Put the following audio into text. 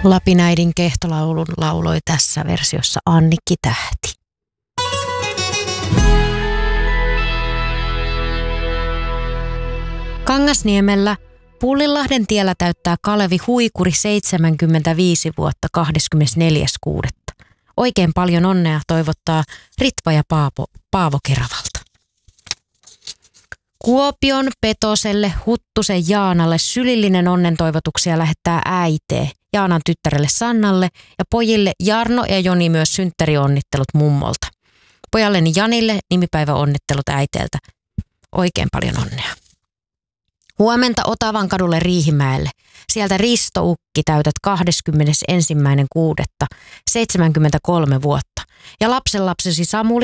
Lapinäidin kehtolaulun lauloi tässä versiossa Annikki Tähti. Kangasniemellä Pullinlahden tiellä täyttää Kalevi Huikuri 75 vuotta 24.6. Oikein paljon onnea toivottaa Ritva ja Paavo Keravalta. Kuopion Petoselle Huttusen Jaanalle sylillinen onnentoivotuksia lähettää äitee Jaanan tyttärelle Sannalle ja pojille Jarno ja Joni myös synttärionnittelut mummolta. Pojalleni Janille nimipäiväonnittelut äiteeltä. Oikein paljon onnea. Huomenta Otavan kadulle Riihimäelle. Sieltä Risto Ukki täytät 21.6. 73 vuotta. Ja lapsenlapsesi Samuli